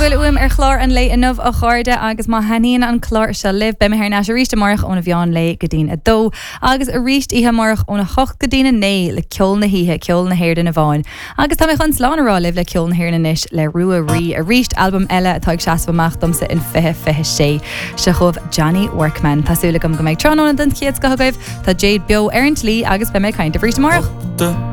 bhfuil uim chlár an lei inmh a cháirde agus má haíonn an chlár se libh be ar ná ríiste marach óna bheán lei go dtín a dó agus a ríist ihe marach óna chocht go dtína né le ceol na híthe ceol na héir na bháin. Agus tá chun slánará libh le ceol na héir na níis le ruúa rí a ríist album eile atá seaamach domsa in fihe sé se chomh Johnny Workman. Tásúla go méid tránna den chiad go thugah tá Jade Bio Aaron Lee agus be méid caiint a ríiste marach.